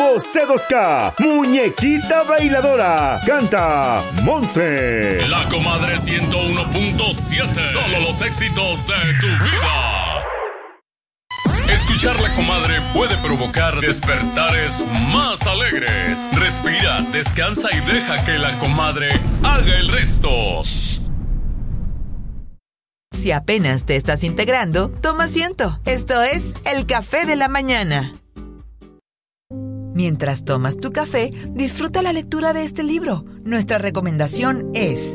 José 2K, Muñequita Bailadora. Canta Monse. La Comadre 101.7. Solo los éxitos de tu vida. Escuchar La Comadre puede provocar despertares más alegres. Respira, descansa y deja que La Comadre haga el resto. Si apenas te estás integrando, toma asiento. Esto es El Café de la Mañana. Mientras tomas tu café, disfruta la lectura de este libro. Nuestra recomendación es...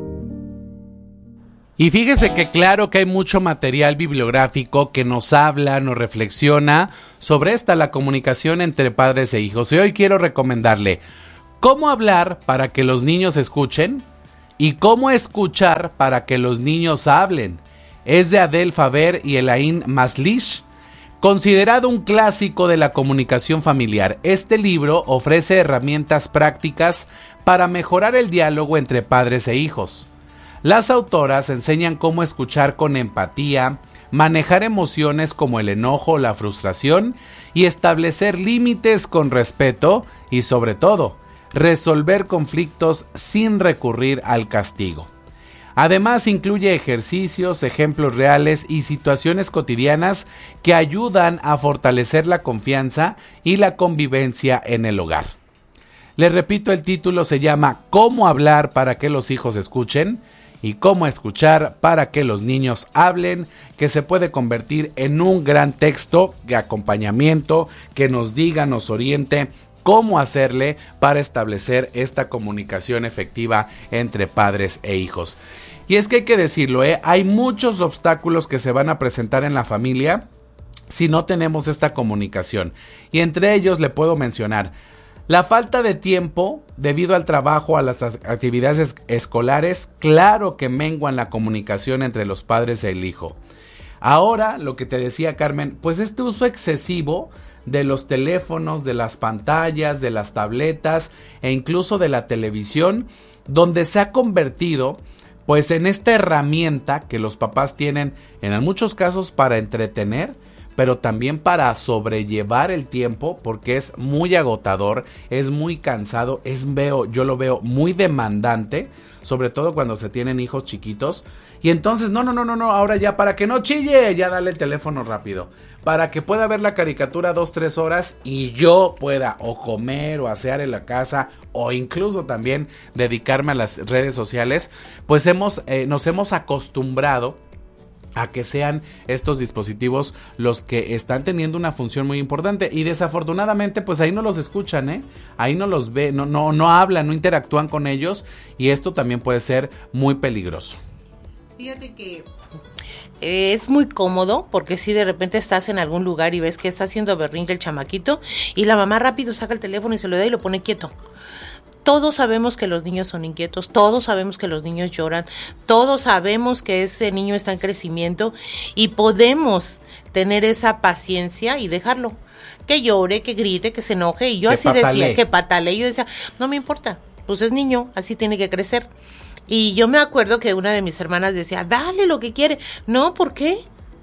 Y fíjese que claro que hay mucho material bibliográfico que nos habla, nos reflexiona sobre la comunicación entre padres e hijos. Y hoy quiero recomendarle cómo hablar para que los niños escuchen y cómo escuchar para que los niños hablen. Es de Adele Faber y Elaine Maslish, considerado un clásico de la comunicación familiar. Este libro ofrece herramientas prácticas para mejorar el diálogo entre padres e hijos. Las autoras enseñan cómo escuchar con empatía, manejar emociones como el enojo o la frustración y establecer límites con respeto y, sobre todo, resolver conflictos sin recurrir al castigo. Además, incluye ejercicios, ejemplos reales y situaciones cotidianas que ayudan a fortalecer la confianza y la convivencia en el hogar. Les repito, el título se llama ¿Cómo hablar para que los hijos escuchen? Y cómo escuchar para que los niños hablen, que se puede convertir en un gran texto de acompañamiento que nos diga, nos oriente cómo hacerle para establecer esta comunicación efectiva entre padres e hijos. Y es que hay que decirlo, hay muchos obstáculos que se van a presentar en la familia si no tenemos esta comunicación. Y entre ellos le puedo mencionar la falta de tiempo debido al trabajo, a las actividades escolares, claro que menguan la comunicación entre los padres y el hijo. Ahora, lo que te decía Carmen, pues este uso excesivo de los teléfonos, de las pantallas, de las tabletas e incluso de la televisión, donde se ha convertido pues en esta herramienta que los papás tienen en muchos casos para entretener, pero también para sobrellevar el tiempo, porque es muy agotador, es muy cansado, yo lo veo muy demandante, sobre todo cuando se tienen hijos chiquitos. Y entonces, no, ahora ya para que no chille, ya dale el teléfono rápido, para que pueda ver la caricatura 2-3 horas y yo pueda o comer o asear en la casa o incluso también dedicarme a las redes sociales. Pues nos hemos acostumbrado a que sean estos dispositivos los que están teniendo una función muy importante y desafortunadamente pues ahí no los escuchan, ahí no los ve, no hablan, no interactúan con ellos y esto también puede ser muy peligroso. Fíjate que es muy cómodo porque si de repente estás en algún lugar y ves que está haciendo berrinche el chamaquito y la mamá rápido saca el teléfono y se lo da y lo pone quieto. Todos sabemos que los niños son inquietos, todos sabemos que los niños lloran, todos sabemos que ese niño está en crecimiento y podemos tener esa paciencia y dejarlo. Que llore, que grite, que se enoje. Y yo así decía, que patalee. Yo decía, no me importa, pues es niño, así tiene que crecer. Y yo me acuerdo que una de mis hermanas decía, dale lo que quiere. No, ¿por qué?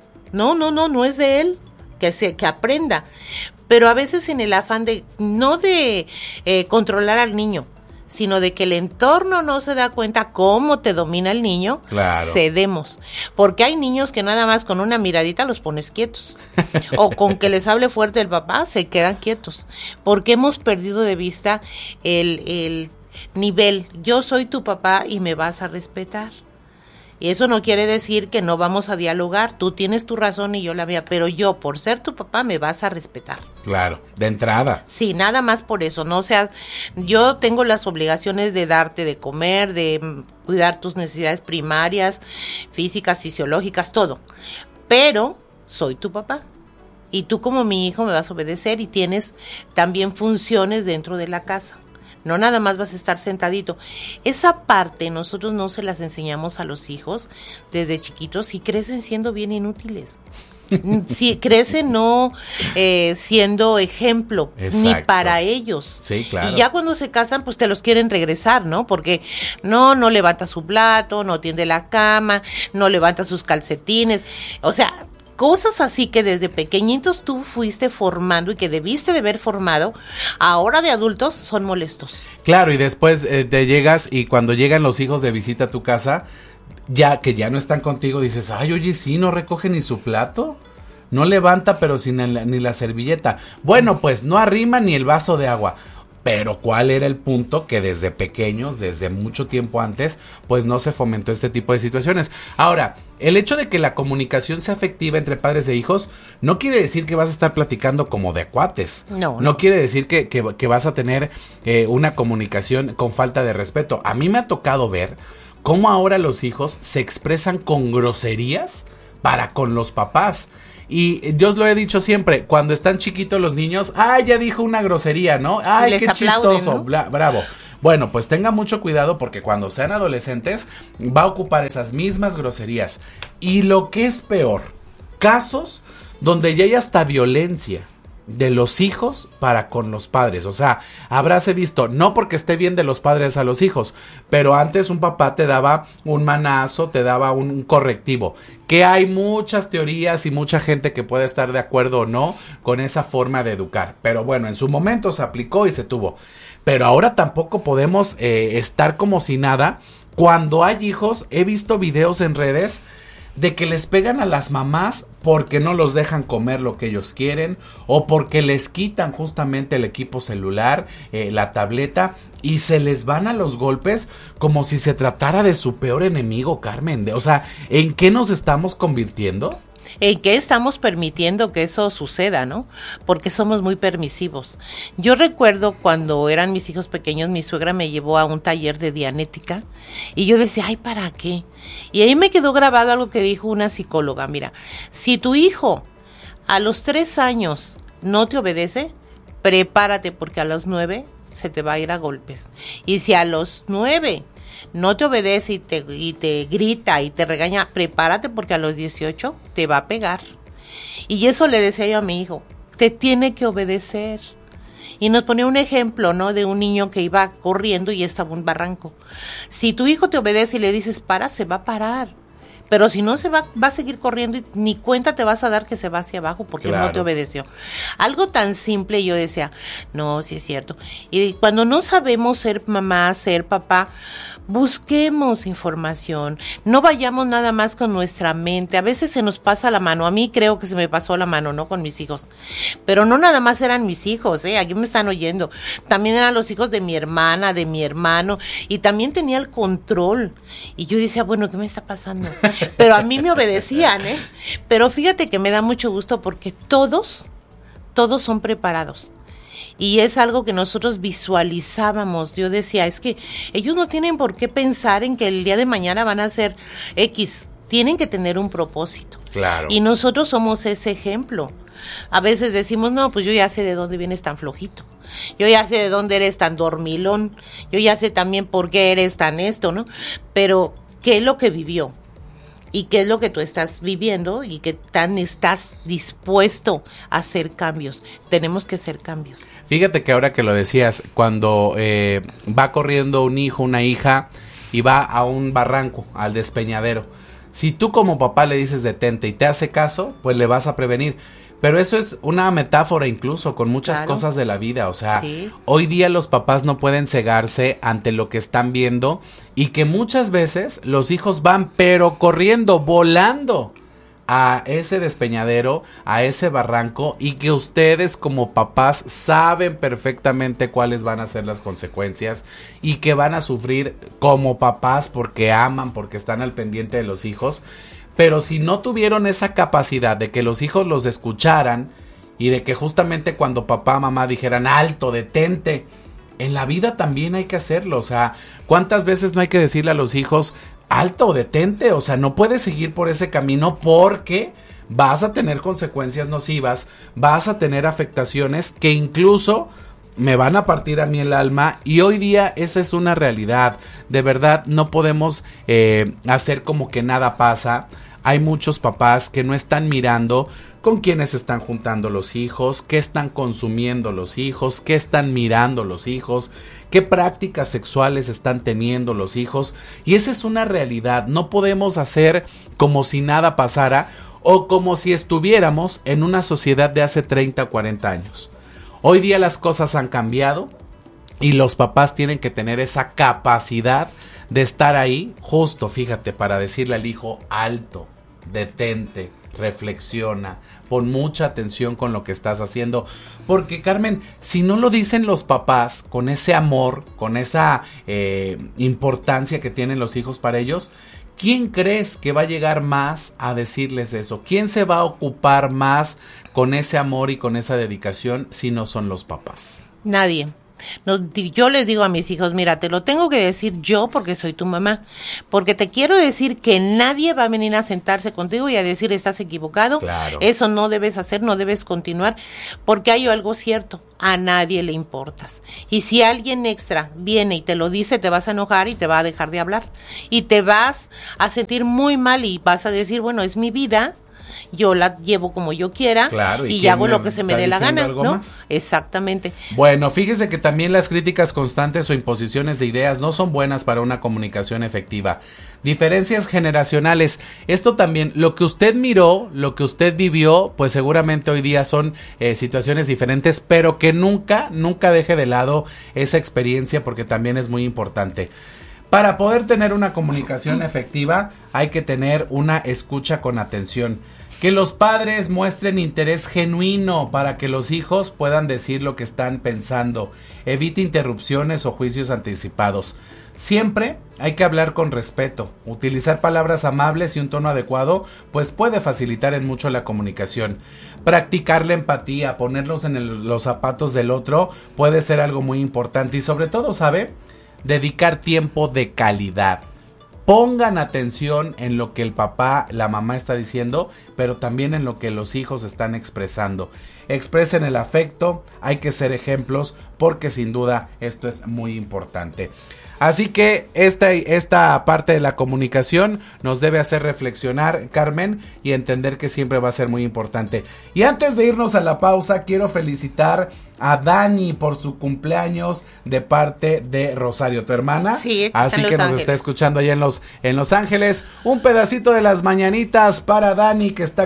No es de él, que aprenda. Pero a veces en el afán de, no de controlar al niño, sino de que el entorno no se da cuenta cómo te domina el niño, claro, cedemos. Porque hay niños que nada más con una miradita los pones quietos. O con que les hable fuerte el papá, se quedan quietos. Porque hemos perdido de vista el nivel, yo soy tu papá y me vas a respetar. Y eso no quiere decir que no vamos a dialogar, tú tienes tu razón y yo la mía, pero yo, por ser tu papá, me vas a respetar. Claro, de entrada. Sí, nada más por eso, no seas, yo tengo las obligaciones de darte de comer, de cuidar tus necesidades primarias, físicas, fisiológicas, todo, pero soy tu papá. Y tú como mi hijo me vas a obedecer y tienes también funciones dentro de la casa. No nada más vas a estar sentadito. Esa parte nosotros no se las enseñamos a los hijos desde chiquitos y crecen siendo bien inútiles. Si crecen no siendo ejemplo. Exacto. Ni para ellos. Sí, claro. Y ya cuando se casan pues te los quieren regresar, ¿no? Porque no levanta su plato, no tiende la cama, no levanta sus calcetines. O sea, Cosas así que desde pequeñitos tú fuiste formando y que debiste de haber formado, ahora de adultos son molestos. Claro, y después te llegas y cuando llegan los hijos de visita a tu casa, ya que ya no están contigo, dices, ay, oye, sí, no recoge ni su plato, no levanta pero sin ni la servilleta. Bueno, pues no arrima ni el vaso de agua. Pero ¿cuál era el punto? Que desde pequeños, desde mucho tiempo antes, pues no se fomentó este tipo de situaciones. Ahora, el hecho de que la comunicación sea afectiva entre padres e hijos no quiere decir que vas a estar platicando como de cuates. No quiere decir que vas a tener una comunicación con falta de respeto. A mí me ha tocado ver cómo ahora los hijos se expresan con groserías para con los papás. Y yo os lo he dicho siempre, cuando están chiquitos los niños, ¡ay, ya dijo una grosería!, ¿no? ¡Ay, qué aplauden, chistoso! ¿No? Bravo. Bueno, pues tenga mucho cuidado porque cuando sean adolescentes va a ocupar esas mismas groserías. Y lo que es peor, casos donde ya hay hasta violencia de los hijos para con los padres. O sea, habráse visto, no porque esté bien de los padres a los hijos, pero antes un papá te daba un manazo, te daba un correctivo. Que hay muchas teorías y mucha gente que puede estar de acuerdo o no con esa forma de educar. Pero bueno, en su momento se aplicó y se tuvo. Pero ahora tampoco podemos estar como si nada. Cuando hay hijos, he visto videos en redes de que les pegan a las mamás porque no los dejan comer lo que ellos quieren o porque les quitan justamente el equipo celular, la tableta, y se les van a los golpes como si se tratara de su peor enemigo, Carmen. O sea, ¿en qué nos estamos convirtiendo? ¿En qué estamos permitiendo que eso suceda, no? Porque somos muy permisivos. Yo recuerdo cuando eran mis hijos pequeños, mi suegra me llevó a un taller de dianética y yo decía, ay, ¿para qué? Y ahí me quedó grabado algo que dijo una psicóloga, mira, si tu hijo a los 3 años no te obedece, prepárate porque a los 9 se te va a ir a golpes. Y si a los 9 no te obedece y te grita y te regaña, prepárate porque a los 18 te va a pegar. Y eso le decía yo a mi hijo, te tiene que obedecer. Y nos ponía un ejemplo, ¿no? De un niño que iba corriendo y estaba un barranco. Si tu hijo te obedece y le dices para, se va a parar. Pero si no, va a seguir corriendo y ni cuenta te vas a dar que se va hacia abajo porque claro, no te obedeció. Algo tan simple, yo decía, no, sí es cierto. Y cuando no sabemos ser mamá, ser papá, busquemos información, no vayamos nada más con nuestra mente. A veces se nos pasa la mano, a mí creo que se me pasó la mano, ¿no? Con mis hijos. Pero no nada más eran mis hijos, aquí me están oyendo. También eran los hijos de mi hermana, de mi hermano, y también tenía el control. Y yo decía, bueno, ¿qué me está pasando? Pero a mí me obedecían, Pero fíjate que me da mucho gusto porque todos son preparados. Y es algo que nosotros visualizábamos. Yo decía, es que ellos no tienen por qué pensar en que el día de mañana van a ser X. Tienen que tener un propósito. Claro. Y nosotros somos ese ejemplo. A veces decimos, no, pues yo ya sé de dónde vienes tan flojito. Yo ya sé de dónde eres tan dormilón. Yo ya sé también por qué eres tan esto, ¿no? Pero, ¿qué es lo que vivió? ¿Y qué es lo que tú estás viviendo? ¿Y qué tan estás dispuesto a hacer cambios? Tenemos que hacer cambios. Fíjate que ahora que lo decías, cuando va corriendo un hijo, una hija, y va a un barranco, al despeñadero, si tú como papá le dices detente y te hace caso, pues le vas a prevenir. Pero eso es una metáfora incluso con muchas cosas de la vida, o sea, hoy día los papás no pueden cegarse ante lo que están viendo y que muchas veces los hijos van pero corriendo, volando a ese despeñadero, a ese barranco y que ustedes como papás saben perfectamente cuáles van a ser las consecuencias y que van a sufrir como papás porque aman, porque están al pendiente de los hijos. Pero si no tuvieron esa capacidad de que los hijos los escucharan y de que justamente cuando papá, mamá dijeran alto, detente, en la vida también hay que hacerlo. O sea, ¿cuántas veces no hay que decirle a los hijos alto, detente? O sea, no puedes seguir por ese camino porque vas a tener consecuencias nocivas, vas a tener afectaciones que incluso me van a partir a mí el alma y hoy día esa es una realidad. De verdad no podemos hacer como que nada pasa. Hay muchos papás que no están mirando con quiénes están juntando los hijos, qué están consumiendo los hijos, qué están mirando los hijos, qué prácticas sexuales están teniendo los hijos. Y esa es una realidad. No podemos hacer como si nada pasara o como si estuviéramos en una sociedad de hace 30 o 40 años. Hoy día las cosas han cambiado y los papás tienen que tener esa capacidad de estar ahí, justo, fíjate, para decirle al hijo: alto, detente, reflexiona, pon mucha atención con lo que estás haciendo. Porque, Carmen, si no lo dicen los papás con ese amor, con esa importancia que tienen los hijos para ellos, ¿quién crees que va a llegar más a decirles eso? ¿Quién se va a ocupar más con ese amor y con esa dedicación si no son los papás? Nadie. No, yo les digo a mis hijos: mira, te lo tengo que decir yo porque soy tu mamá, porque te quiero decir que nadie va a venir a sentarse contigo y a decir: estás equivocado, claro, eso no debes hacer, no debes continuar, porque hay algo cierto: a nadie le importas. Y si alguien extra viene y te lo dice, te vas a enojar y te va a dejar de hablar y te vas a sentir muy mal y vas a decir: bueno, es mi vida, yo la llevo como yo quiera, claro, y hago lo que se me dé la gana, ¿no? Más? Exactamente. Bueno, fíjese que también las críticas constantes o imposiciones de ideas no son buenas para una comunicación efectiva. Diferencias generacionales, esto también, lo que usted miró, lo que usted vivió, pues seguramente hoy día son situaciones diferentes, pero que nunca deje de lado esa experiencia, porque también es muy importante. Para poder tener una comunicación efectiva, hay que tener una escucha con atención. Que los padres muestren interés genuino para que los hijos puedan decir lo que están pensando. Evite interrupciones o juicios anticipados. Siempre hay que hablar con respeto. Utilizar palabras amables y un tono adecuado, pues puede facilitar en mucho la comunicación. Practicar la empatía, ponernos en los zapatos del otro, puede ser algo muy importante. Y sobre todo, ¿sabe? Dedicar tiempo de calidad. Pongan atención en lo que el papá, la mamá está diciendo, pero también en lo que los hijos están expresando. Expresen el afecto, hay que ser ejemplos, porque sin duda esto es muy importante. Así que esta parte de la comunicación nos debe hacer reflexionar, Carmen, y entender que siempre va a ser muy importante. Y antes de irnos a la pausa, quiero felicitar a Dani por su cumpleaños de parte de Rosario, tu hermana. Sí, así que nos está escuchando allá en Los Ángeles. Un pedacito de las mañanitas para Dani, que está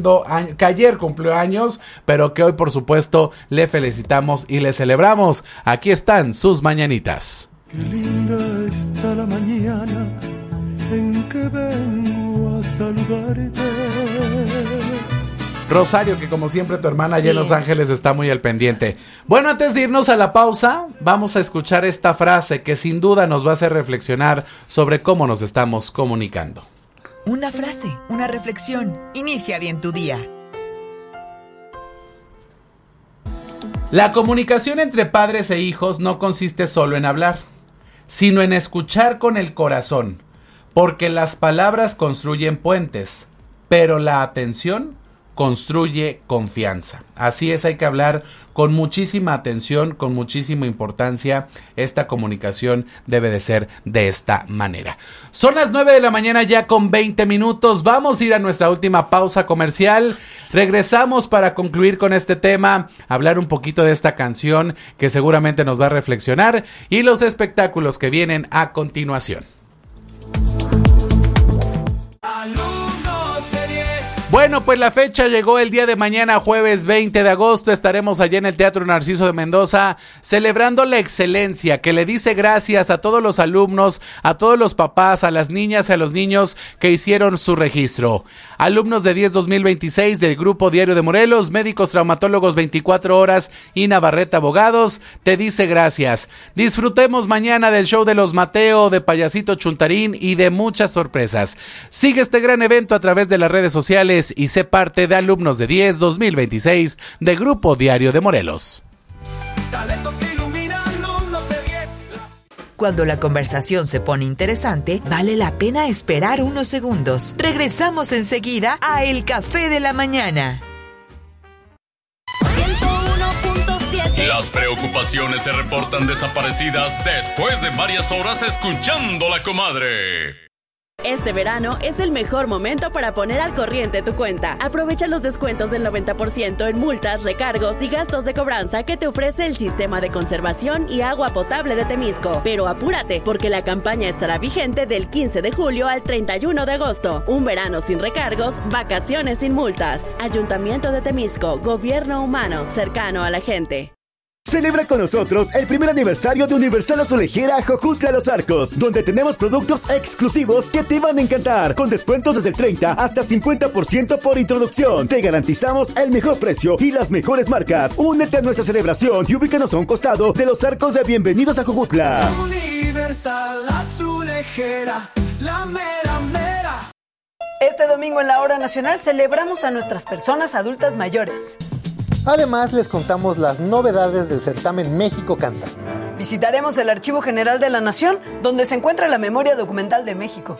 que ayer cumplió años, pero que hoy por supuesto le felicitamos y le celebramos. Aquí están sus mañanitas. Qué linda está la mañana en que vengo a saludarte. Rosario, que como siempre tu hermana allá en Los Ángeles está muy al pendiente. Bueno, antes de irnos a la pausa, vamos a escuchar esta frase que sin duda nos va a hacer reflexionar sobre cómo nos estamos comunicando. Una frase, una reflexión. Inicia bien tu día. La comunicación entre padres e hijos no consiste solo en hablar, sino en escuchar con el corazón, porque las palabras construyen puentes, pero la atención construye confianza. Así es, hay que hablar con muchísima atención, con muchísima importancia. Esta comunicación debe de ser de esta manera. Son las 9 de la mañana ya con 20 minutos. Vamos a ir a nuestra última pausa comercial. Regresamos para concluir con este tema, hablar un poquito de esta canción que seguramente nos va a reflexionar y los espectáculos que vienen a continuación. Bueno, pues la fecha llegó el día de mañana, jueves 20 de agosto. Estaremos allá en el Teatro Narciso de Mendoza celebrando la excelencia, que le dice gracias a todos los alumnos, a todos los papás, a las niñas y a los niños que hicieron su registro. Alumnos de 10 2026 del Grupo Diario de Morelos, médicos traumatólogos 24 horas y Navarrete Abogados, te dice gracias. Disfrutemos mañana del show de los Mateo, de Payasito Chuntarín y de muchas sorpresas. Sigue este gran evento a través de las redes sociales y sé parte de Alumnos de 10 2026 de Grupo Diario de Morelos. Cuando la conversación se pone interesante, vale la pena esperar unos segundos. Regresamos enseguida a El Café de la Mañana. 101.7. Las preocupaciones se reportan desaparecidas después de varias horas escuchando La Comadre. Este verano es el mejor momento para poner al corriente tu cuenta. Aprovecha los descuentos del 90% en multas, recargos y gastos de cobranza que te ofrece el Sistema de Conservación y Agua Potable de Temisco. Pero apúrate, porque la campaña estará vigente del 15 de julio al 31 de agosto. Un verano sin recargos, vacaciones sin multas. Ayuntamiento de Temisco, gobierno humano, cercano a la gente. Celebra con nosotros el primer aniversario de Universal Azulejera Jojutla Los Arcos, donde tenemos productos exclusivos que te van a encantar, con descuentos desde el 30 hasta 50% por introducción. Te garantizamos el mejor precio y las mejores marcas. Únete a nuestra celebración y ubícanos a un costado de Los Arcos de Bienvenidos a Jojutla. Universal Azulejera, la mera mera. Este domingo en la Hora Nacional celebramos a nuestras personas adultas mayores. Además, les contamos las novedades del certamen México Canta. Visitaremos el Archivo General de la Nación, donde se encuentra la memoria documental de México.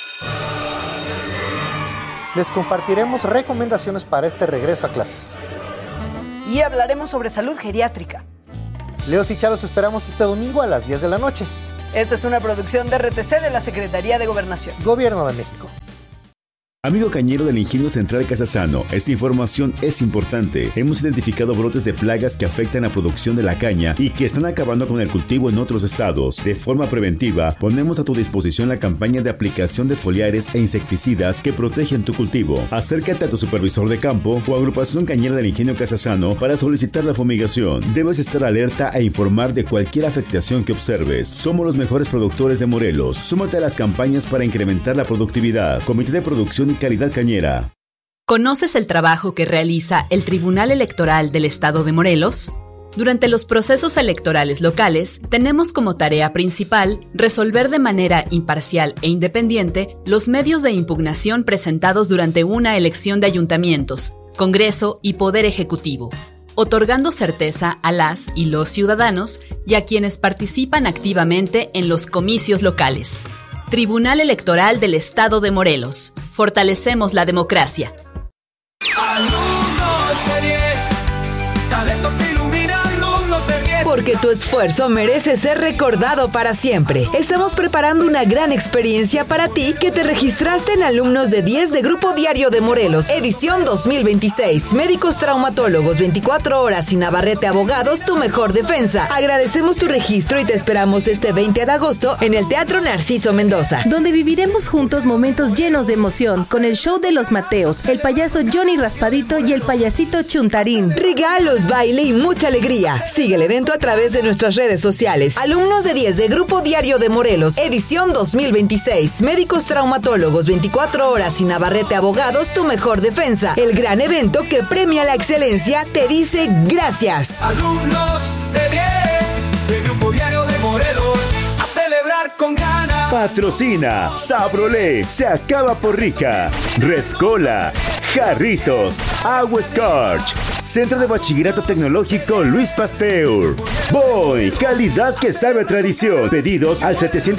Les compartiremos recomendaciones para este regreso a clases. Y hablaremos sobre salud geriátrica. Leos y Charos esperamos este domingo a las 10 de la noche. Esta es una producción de RTC de la Secretaría de Gobernación. Gobierno de México. Amigo cañero del Ingenio Central Casasano, esta información es importante. Hemos identificado brotes de plagas que afectan la producción de la caña y que están acabando con el cultivo en otros estados. De forma preventiva, ponemos a tu disposición la campaña de aplicación de foliares e insecticidas que protegen tu cultivo. Acércate a tu supervisor de campo o agrupación cañera del Ingenio Casasano para solicitar la fumigación. Debes estar alerta e informar de cualquier afectación que observes. Somos los mejores productores de Morelos. Súmate a las campañas para incrementar la productividad. Comité de Producción y Calidad Cañera. ¿Conoces el trabajo que realiza el Tribunal Electoral del Estado de Morelos? Durante los procesos electorales locales, tenemos como tarea principal resolver de manera imparcial e independiente los medios de impugnación presentados durante una elección de ayuntamientos, Congreso y Poder Ejecutivo, otorgando certeza a las y los ciudadanos y a quienes participan activamente en los comicios locales. Tribunal Electoral del Estado de Morelos. Fortalecemos la democracia. Alumnos de 10, talento que ilumina, alumnos de 10. Porque tu esfuerzo merece ser recordado para siempre. Estamos preparando una gran experiencia para ti que te registraste en Alumnos de 10 de Grupo Diario de Morelos, edición 2026. Médicos traumatólogos, 24 horas y Navarrete Abogados, tu mejor defensa. Agradecemos tu registro y te esperamos este 20 de agosto en el Teatro Narciso Mendoza, donde viviremos juntos momentos llenos de emoción con el show de los Mateos, el payaso Johnny Raspadito y el payasito Chuntarín. Regalos, baile y mucha alegría. Sigue el evento a través de nuestras redes sociales. Alumnos de 10 de Grupo Diario de Morelos, edición 2026. Médicos traumatólogos, 24 horas y Navarrete Abogados, tu mejor defensa. El gran evento que premia la excelencia te dice gracias. Alumnos de 10 de Grupo Diario de Morelos, a celebrar con ganas. Patrocina Sabrolé, se acaba por rica. Red Cola, Jarritos, Agua Scorch, Centro de Bachillerato Tecnológico Luis Pasteur. Boy, calidad que sabe a tradición. Pedidos al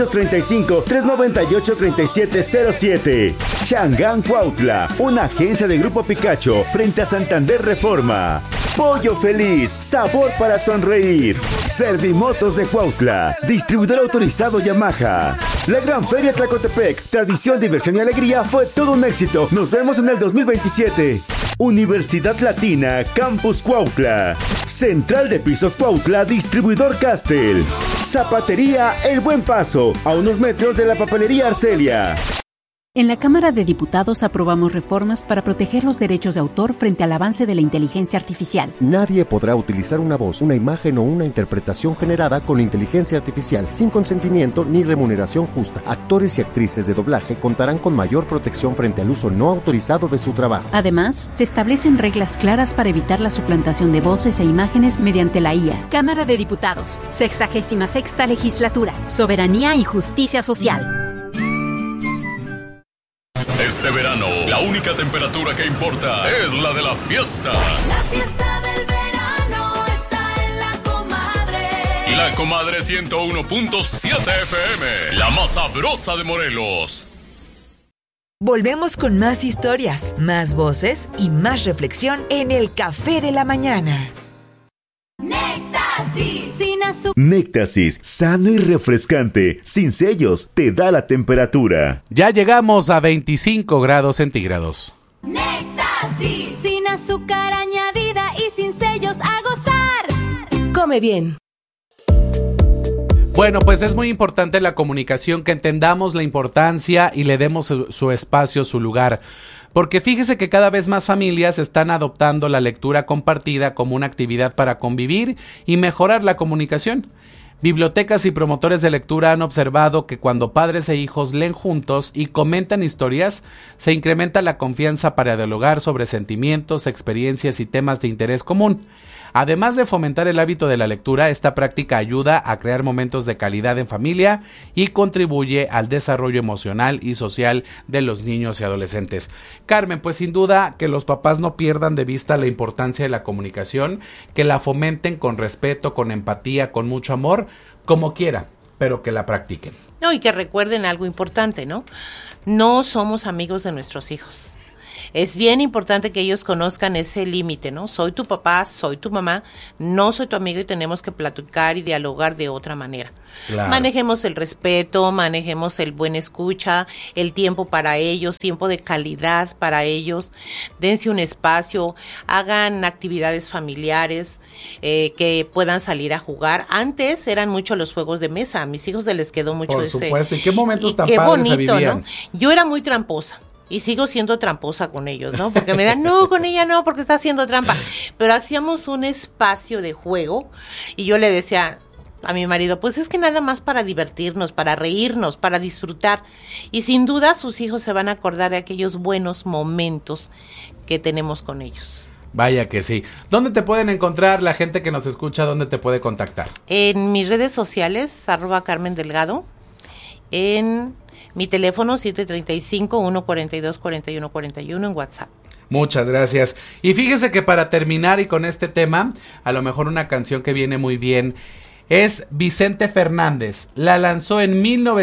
735-398-3707. Changán Cuautla, una agencia de Grupo Picacho frente a Santander Reforma. Pollo Feliz, sabor para sonreír. Servimotos de Cuautla, distribuidor autorizado Yamaha. La Gran Feria Tlacotepec, tradición, diversión y alegría, fue todo un éxito. Nos vemos en el 2027. Universidad Latina, Campus Cuautla. Central de Pisos Cuautla, distribuidor Castel. Zapatería El Buen Paso, a unos metros de la papelería Arcelia. En la Cámara de Diputados aprobamos reformas para proteger los derechos de autor frente al avance de la inteligencia artificial. Nadie podrá utilizar una voz, una imagen o una interpretación generada con inteligencia artificial sin consentimiento ni remuneración justa. Actores y actrices de doblaje contarán con mayor protección frente al uso no autorizado de su trabajo. Además, se establecen reglas claras para evitar la suplantación de voces e imágenes mediante la IA. Cámara de Diputados, 66ª Legislatura, Soberanía y Justicia Social. Este verano, la única temperatura que importa es la de la fiesta. La fiesta del verano está en La Comadre. La Comadre 101.7 FM, la más sabrosa de Morelos. Volvemos con más historias, más voces y más reflexión en el Café de la Mañana. Néctasis, sin Néctasis, sano y refrescante, sin sellos, te da la temperatura. Ya llegamos a 25 grados centígrados. Néctasis, sin azúcar añadida y sin sellos, a gozar. Come bien. Bueno, pues es muy importante la comunicación, que entendamos la importancia y le demos su espacio, su lugar. Porque fíjese que cada vez más familias están adoptando la lectura compartida como una actividad para convivir y mejorar la comunicación. Bibliotecas y promotores de lectura han observado que cuando padres e hijos leen juntos y comentan historias, se incrementa la confianza para dialogar sobre sentimientos, experiencias y temas de interés común. Además de fomentar el hábito de la lectura, esta práctica ayuda a crear momentos de calidad en familia y contribuye al desarrollo emocional y social de los niños y adolescentes. Carmen, pues sin duda que los papás no pierdan de vista la importancia de la comunicación, que la fomenten con respeto, con empatía, con mucho amor, como quiera, pero que la practiquen. No, y que recuerden algo importante, ¿no? No somos amigos de nuestros hijos. Es bien importante que ellos conozcan ese límite, ¿no? Soy tu papá, soy tu mamá, no soy tu amigo y tenemos que platicar y dialogar de otra manera. Claro. Manejemos el respeto, manejemos el buen escucha, el tiempo para ellos, tiempo de calidad para ellos. Dense un espacio, hagan actividades familiares que puedan salir a jugar. Antes eran mucho los juegos de mesa, a mis hijos se les quedó mucho ese. Por supuesto, ¿y qué momentos tan qué padres bonito, se vivían? ¿no? Yo era muy tramposa. Y sigo siendo tramposa con ellos, ¿no? Porque me dan, no, con ella no, porque está haciendo trampa. Pero hacíamos un espacio de juego y yo le decía a mi marido, pues es que nada más para divertirnos, para reírnos, para disfrutar. Y sin duda sus hijos se van a acordar de aquellos buenos momentos que tenemos con ellos. Vaya que sí. ¿Dónde te pueden encontrar la gente que nos escucha? ¿Dónde te puede contactar? En mis redes sociales, @Carmen Delgado. En mi teléfono 735-142-4141 en WhatsApp. Muchas gracias. Y fíjese que para terminar y con este tema, a lo mejor una canción que viene muy bien es Vicente Fernández. La lanzó en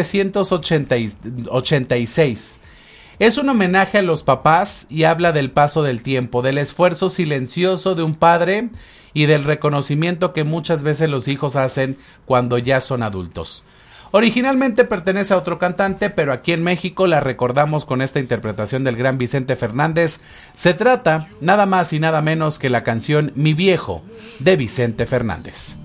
1986. Es un homenaje a los papás y habla del paso del tiempo, del esfuerzo silencioso de un padre y del reconocimiento que muchas veces los hijos hacen cuando ya son adultos. Originalmente pertenece a otro cantante, pero aquí en México la recordamos con esta interpretación del gran Vicente Fernández. Se trata nada más y nada menos que la canción Mi Viejo, de Vicente Fernández.